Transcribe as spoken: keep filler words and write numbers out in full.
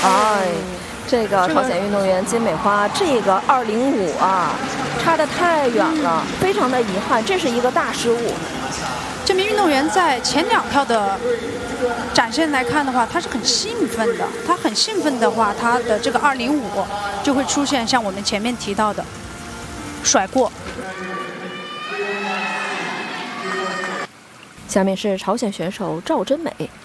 哎，这个朝鲜运动员金美花，这个二零五啊，差得太远了，非常的遗憾，这是一个大失误。 这名运动员在前两跳的展现来看的话，他是很兴奋的。他很兴奋的话，他的这个二零五就会出现像我们前面提到的甩过。 下面是朝鲜选手赵真美。